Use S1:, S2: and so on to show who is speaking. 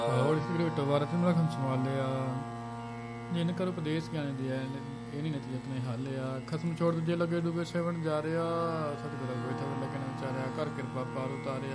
S1: ਹੌਲੀ ਸਿਗਰੇਟੋ ਵਾਰਤ ਮਲਖਮ ਸੰਭਾਲਿਆ ਜਿਨ ਕਰ ਉਪਦੇਸ਼ ਗਿਆਨ ਦਿਆ ਇਹ ਨਹੀਂ ਨਤੀਜਤ ਨੇ ਹਾਲਿਆ ਖਸਮ ਛੋੜ ਦੂਜੇ ਲੱਗੇ ਡੁੱਬੇ ਸੇਵਨ ਜਾ ਰਿਹਾ ਸਤਿਗੁਰਾਂ ਕੋਈ ਥਵ ਲੱਗਣਾ ਵਿਚਾਰਿਆ ਕਰ ਕਿਰਪਾ ਪਾਰ ਉਤਾਰਿਆ